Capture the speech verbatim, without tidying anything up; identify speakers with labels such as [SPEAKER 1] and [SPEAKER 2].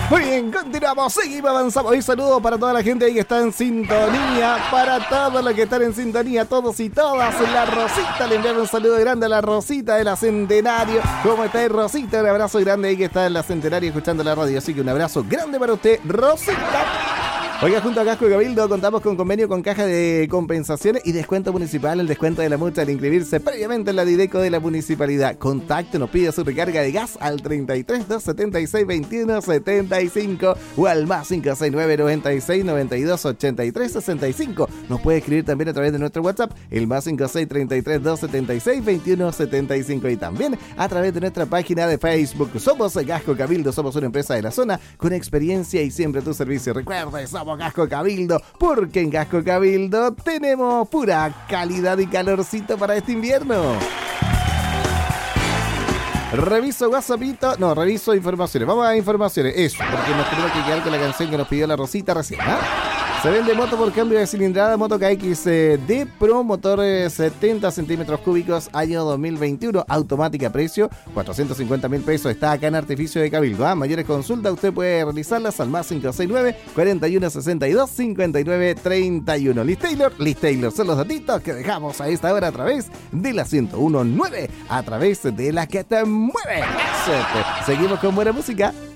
[SPEAKER 1] Muy bien, continuamos, seguimos, avanzamos. Y saludos para toda la gente ahí que está en sintonía, para todos los que están en sintonía, todos y todas. La Rosita, le enviamos un saludo grande a la Rosita de la Centenario. ¿Cómo está Rosita? Un abrazo grande ahí que está en la Centenario escuchando la radio. Así que un abrazo grande para usted, Rosita. Oiga, junto a Casco Cabildo contamos con convenio con Caja de Compensaciones y descuento municipal, el descuento de la multa al inscribirse previamente en la Dideco de la Municipalidad. Contacto, nos pide su recarga de gas al treinta y tres, doscientos setenta y seis, veintiuno setenta y cinco o al más cinco seis nueve, noventa y seis, noventa y dos, ochenta y tres, sesenta y cinco. Nos puede escribir también a través de nuestro WhatsApp, el más cinco seis, treinta y tres, doscientos setenta y seis, veintiuno setenta y cinco, y también a través de nuestra página de Facebook. Somos Casco Cabildo, somos una empresa de la zona con experiencia y siempre a tu servicio. Recuerda, somos Casco Cabildo, porque en Casco Cabildo tenemos pura calidad y calorcito para este invierno. Reviso WhatsAppito, no, reviso informaciones. Vamos a informaciones, eso, porque nos tenemos que quedar con la canción que nos pidió la Rosita recién, ¿ah? Se vende moto por cambio de cilindrada, Moto K X D Pro, motor setenta centímetros cúbicos, año dos mil veintiuno, automática, precio cuatrocientos cincuenta mil pesos. Está acá en Artificio de Cabildo. ¿Ah? Mayores consultas usted puede realizarlas al más cinco seis nueve, cuarenta y uno sesenta y dos, cincuenta y nueve treinta y uno. Liz Taylor, Liz Taylor son los datitos que dejamos a esta hora a través de la ciento uno punto nueve, a través de la que te mueve. Eso. Seguimos con buena música.